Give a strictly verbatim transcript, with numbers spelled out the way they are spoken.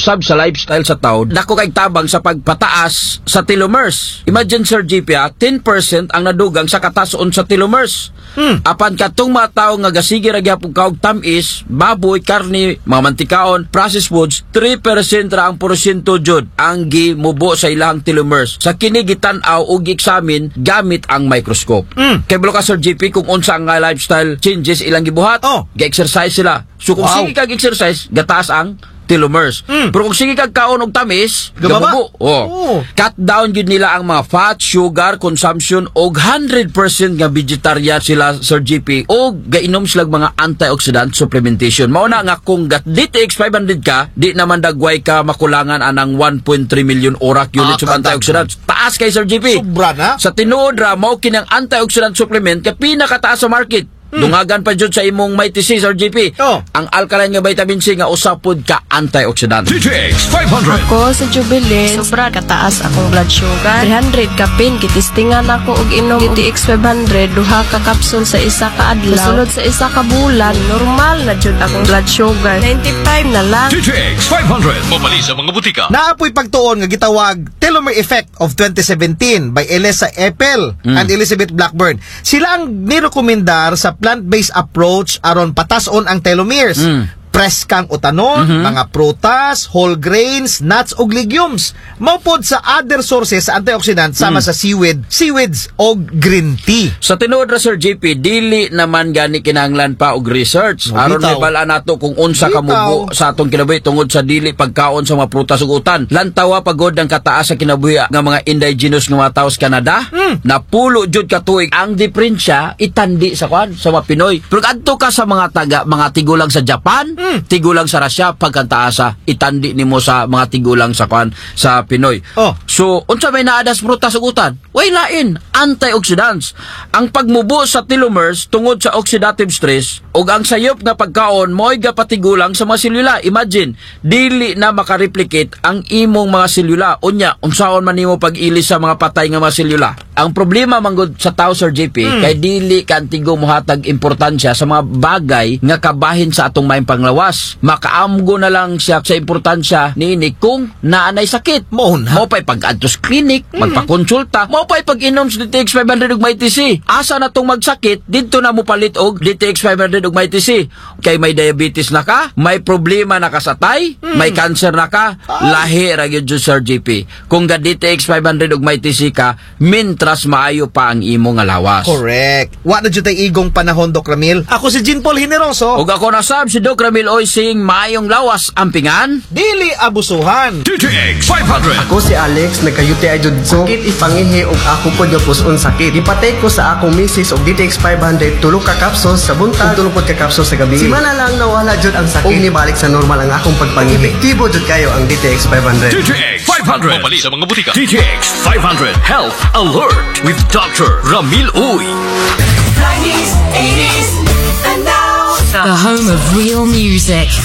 usab sa lifestyle sa tao, dako kay tabang sa pagpataas sa telomeres. Imagine Sir G P, ten percent ang nadugang sa katason sa telomeres. Hmm. Apan katong mga tao nga gasige ra gyapon kaog tamis, baboy, karne, mga mantikaon, processed foods, three percent ra ang porsyento jud ang gimubo sa ilang telomeres. Sa kini gitan-aw ug examine gamit ang microscope. Hmm. Kay ka Sir G P kung unsa ang uh, lifestyle changes ilang gibuhat, oh. Ga-exercise sila. So kung wow. sige kag exercise, gataas ang telomeres. Mm. Pero kung sige kag kaon og tamis, gabubo. Oh. Oh. Cut down gyud nila ang mga fat, sugar consumption og one hundred percent nga vegetarian sila Sir G P og gainom sila mga antioxidant supplementation. Mao na nga kung gat D T X five hundred ka, di naman dagway ka makulangan anang one point three million orak units ah, of antioxidants. Taas kay Sir G P. Sobra na. Sa tinuod ra mao kinang antioxidant supplement kay pinakataas sa market. Hmm. Dungagan pa jud sa imong Mighty C, Sir G P. Oh. Ang alkaline nga vitamin C nga usapod ka antioxidant. D T X five hundred. Ako sa Jubilee, sobra kataas akong blood sugar. three hundred kapin, kitistingan ako og inom D T X five hundred, duha ka kapsul sa isa ka adlaw. Sunod sa isa ka bulan, normal na jud akong blood sugar. ninety-five na lang. D T X five hundred. Mabali sa mga butika. Naapoy pagtuon nga gitawag Telomere Effect of twenty seventeen by Elisa Epel mm. and Elizabeth Blackburn. Sila ang nirekomendar sa plant-based approach aron patason ang telomeres. Mm. Preskang utanon, mm-hmm. mga prutas, whole grains, nuts ug legumes. Maupod sa other sources sa antioxidant sama mm. sa seaweed, seaweeds o green tea. Sa tinuod ra Sir J P, dili naman gani kinahanglan pa og research. No, aron mibal-an nato kung unsa ka mubo sa atong kinabuhi tungod sa dili pagkaon sa mga prutas ug utan. Lantawa pagod ang kataas sa kinabuhi nga mga indigenous nga mga tawo sa Canada. Mm. Napulo jud ka tuig ang diferensya itandi sa kwan sa mga Pinoy. Pero adto ka sa mga taga mga tigulang sa Japan, mm. tigulang sa Russia, pagkantaasa itandi nimo sa mga tigulang sa kwan sa Pinoy. Oh. So unsa may naadas prutas ug utan? Way lain, antioxidants. Ang pagmubo sa telomeres tungod sa oxidative stress ug ang sayop nga pagkaon mo'y gapatigulang sa mga selula. Imagine, dili na makareplicate ang imong mga selula. Unya, unsaon man nimo pag-ilis sa mga patay nga mga selula? Ang problema manggod sa tao Sir J P, mm. kay dili kantigo mohatag importansya sa mga bagay nga kabahin sa atong maayong panglawas. Makaamgo na lang siya sa importansya niini kung naanay sakit. Mo na. Mo pa'y pag-adtos clinic, mm. magpakonsulta, mo pa'y pag-inom sa D T X five hundred ug Mighty C. Asa na tong magsakit, dito na mo palit og D T X five hundred ug Mighty C. Kay may diabetes na ka, may problema na ka sa tay, mm. may cancer na ka, Ay. lahi ra gyud Sir J P. Kung ga D T X five hundred ug Mighty C ka, mintras maayo pa ang imong lawas. Correct. Wa na jud tay igong panahon, Doc Ramil. Ako si Jean Paul Hineroso. Ug ako na sab si Doc Ramil Oysing, maayong lawas ampingan, dili abusuhan. D T X five hundred. Ako si Alex, nagkayuti ay jud ko. Sakit ipangihi og ako pod nga puson sakit. Ipatay ko sa akong misis og D T X five hundred, tulo ka kapsos sa buntag, tulo pod ka kapsos sa gabi. Simana lang nawala jud ang sakit. Ug nibalik sa normal ang akong pagpangihi. Epektibo jud kayo ang D T X five hundred. D T X five hundred. Mabali sa mga butika. D T X five hundred Health Alert with Doctor Ramil Uy. nineties, eighties, and now. The home of real music.